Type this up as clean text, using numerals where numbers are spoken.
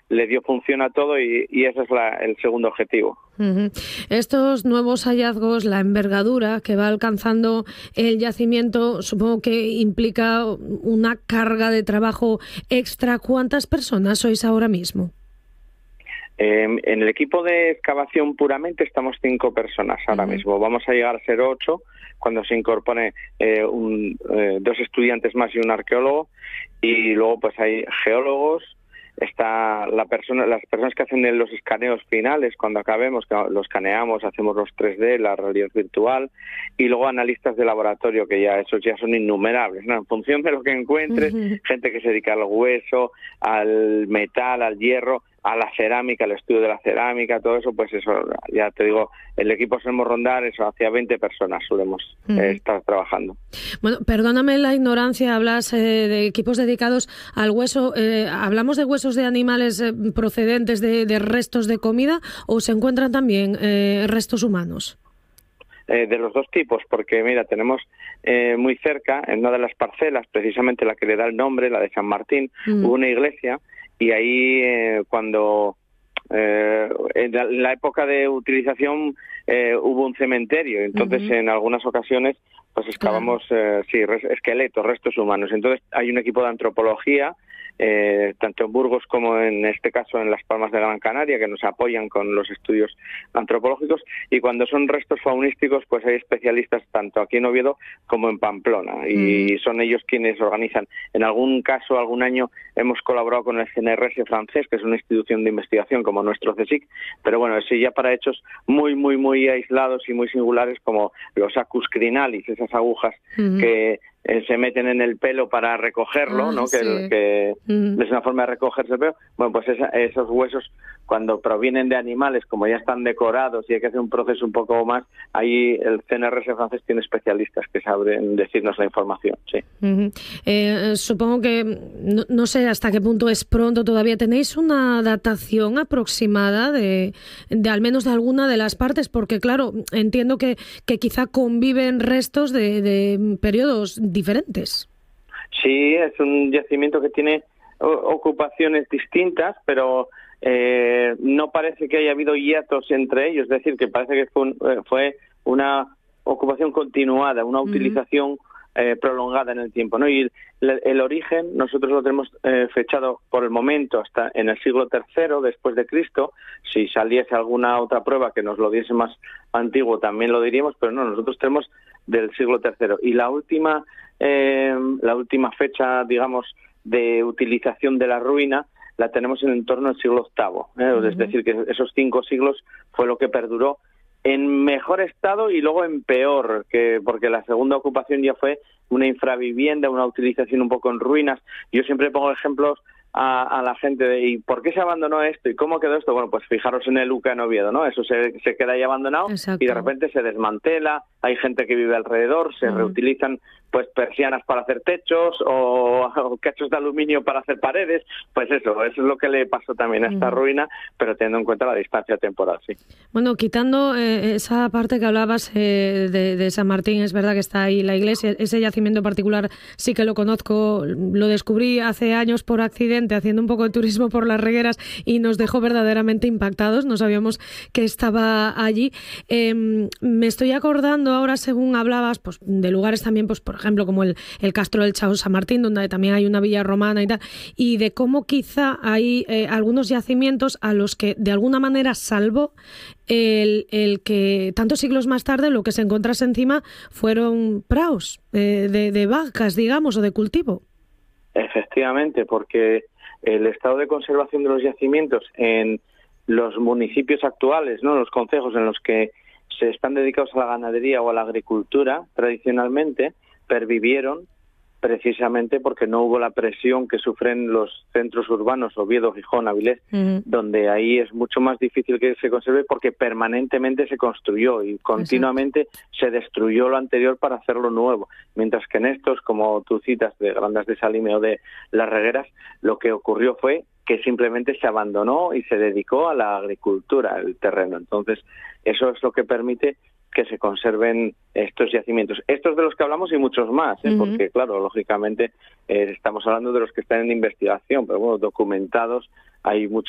le dio función a todo y ese es el segundo objetivo. Uh-huh. Estos nuevos hallazgos, la envergadura que va alcanzando el yacimiento, supongo que implica una carga de trabajo extra. ¿Cuántas personas sois ahora mismo? En el equipo de excavación puramente estamos 5 personas ahora mismo. Vamos a llegar a ser 8 cuando se incorpore 2 estudiantes más y un arqueólogo, y luego pues hay geólogos, está las personas que hacen los escaneos finales cuando acabemos, que los escaneamos, hacemos los 3D, la realidad virtual, y luego analistas de laboratorio, que esos ya son innumerables, ¿no? En función de lo que encuentres, gente que se dedica al hueso, al metal, al hierro, a la cerámica, al estudio de la cerámica, todo eso, pues eso, ya te digo, el equipo solemos rondar eso, hacia 20 personas solemos estar trabajando. Bueno, perdóname la ignorancia, hablas de equipos dedicados al hueso, ¿hablamos de huesos de animales procedentes de restos de comida o se encuentran también restos humanos? De los 2 tipos, porque mira, tenemos muy cerca, en una de las parcelas, precisamente la que le da el nombre, la de San Martín, hubo una iglesia, y ahí cuando en la época de utilización hubo un cementerio, entonces en algunas ocasiones pues excavamos esqueletos, restos humanos. Entonces hay un equipo de antropología, tanto en Burgos como en este caso en Las Palmas de Gran Canaria, que nos apoyan con los estudios antropológicos, y cuando son restos faunísticos pues hay especialistas tanto aquí en Oviedo como en Pamplona, y son ellos quienes organizan. En algún caso, algún año hemos colaborado con el CNRS francés, que es una institución de investigación como nuestro CSIC, pero bueno, eso ya para hechos muy, muy, muy aislados y muy singulares, como los acus crinalis, esas agujas que se meten en el pelo para recogerlo, ¿no? Que es una forma de recogerse el pelo. Bueno, pues esos huesos, cuando provienen de animales, como ya están decorados y hay que hacer un proceso un poco más, ahí el CNRS francés tiene especialistas que saben decirnos la información, sí. Supongo que, no sé hasta qué punto es pronto todavía, ¿tenéis una datación aproximada de al menos de alguna de las partes? Porque claro, entiendo que quizá conviven restos de periodos diferentes. Sí, es un yacimiento que tiene ocupaciones distintas, pero no parece que haya habido hiatos entre ellos, es decir, que parece que fue una ocupación continuada, una utilización prolongada en el tiempo, ¿no? Y el origen nosotros lo tenemos fechado por el momento hasta en el siglo III después de Cristo. Si saliese alguna otra prueba que nos lo diese más antiguo también lo diríamos, pero no, nosotros tenemos del siglo III. Y la última fecha, digamos, de utilización de la ruina la tenemos en torno al siglo VIII. Es decir, que esos 5 siglos fue lo que perduró en mejor estado y luego en peor, porque la segunda ocupación ya fue una infravivienda, una utilización un poco en ruinas. Yo siempre pongo ejemplos a la gente de ¿y por qué se abandonó esto? ¿Y cómo quedó esto? Bueno, pues fijaros en el UCA en Oviedo, ¿no? Eso se queda ahí abandonado. Exacto. Y de repente se desmantela, hay gente que vive alrededor, se reutilizan pues persianas para hacer techos o cachos de aluminio para hacer paredes. Pues eso es lo que le pasó también a esta ruina, pero teniendo en cuenta la distancia temporal, sí. Bueno, quitando esa parte que hablabas de San Martín, es verdad que está ahí la iglesia, ese yacimiento en particular sí que lo conozco, lo descubrí hace años por accidente haciendo un poco de turismo por las Regueras y nos dejó verdaderamente impactados, no sabíamos que estaba allí. Me estoy acordando ahora, según hablabas, pues de lugares también, pues por ejemplo, como el Castro del Chao San Martín, donde también hay una villa romana y tal, y de cómo quizá hay algunos yacimientos a los que de alguna manera salvó el que tantos siglos más tarde lo que se encontrase encima fueron praos de vacas, digamos, o de cultivo. Efectivamente, porque el estado de conservación de los yacimientos en los municipios actuales, ¿no? Los concejos en los que se están dedicados a la ganadería o a la agricultura tradicionalmente, pervivieron precisamente porque no hubo la presión que sufren los centros urbanos, Oviedo, Gijón, Avilés, donde ahí es mucho más difícil que se conserve porque permanentemente se construyó y continuamente se destruyó lo anterior para hacerlo nuevo. Mientras que en estos, como tú citas, de Grandas de Salime o de Las Regueras, lo que ocurrió fue que simplemente se abandonó y se dedicó a la agricultura, el terreno. Entonces, eso es lo que permite que se conserven estos yacimientos. Estos de los que hablamos y muchos más, porque claro, lógicamente estamos hablando de los que están en investigación, pero bueno, documentados hay muchos.